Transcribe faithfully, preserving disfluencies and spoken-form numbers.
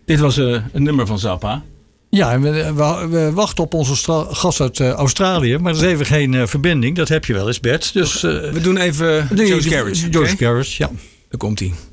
Dit was uh, een nummer van Zappa. Ja, en we, we, we wachten op onze stra- gast uit uh, Australië. Maar er is even geen uh, verbinding. Dat heb je wel eens, Bert. Dus, uh, we doen even nee, Joe's Garage. Joe's Garage, ja. Daar komt hij.